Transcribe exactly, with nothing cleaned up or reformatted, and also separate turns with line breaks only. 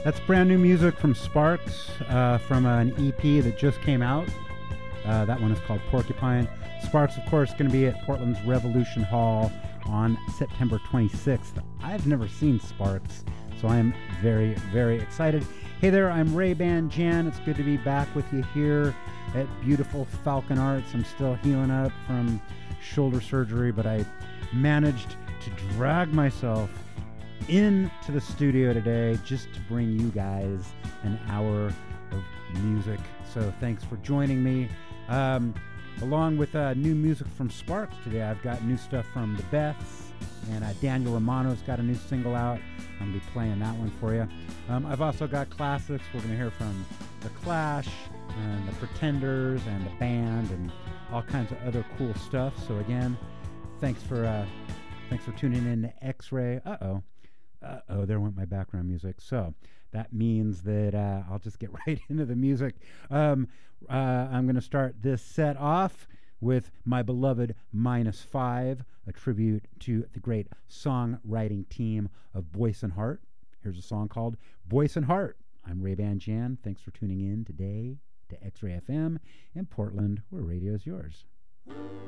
That's brand new music from Sparks uh, from an E P that just came out. Uh, that one is called Porcupine. Sparks, of course, going to be at Portland's Revolution Hall on September twenty-sixth. I've never seen Sparks, so I am very, very excited. Hey there, I'm Ray-Ban Jan. It's good to be back with you here at beautiful Falcon Arts. I'm still healing up from shoulder surgery, but I managed to drag myself into the studio today just to bring you guys an hour of music. So thanks for joining me. Um, along with uh, new music from Sparks today, I've got new stuff from the Beths, and uh, Daniel Romano's got a new single out. I'm going to be playing that one for you. Um, I've also got classics. We're going to hear from The Clash and The Pretenders and the band and all kinds of other cool stuff. So again, thanks for uh, thanks for tuning in to X-Ray. Uh-oh. Uh-oh, there went my background music. So that means that uh, I'll just get right into the music. Um, uh, I'm going to start this set off with my beloved Minus Five, a tribute to the great songwriting team of Boyce and Hart. Here's a song called Boyce and Hart. I'm Ray-Ban Jan. Thanks for tuning in today to X-Ray F M in Portland, where radio is yours.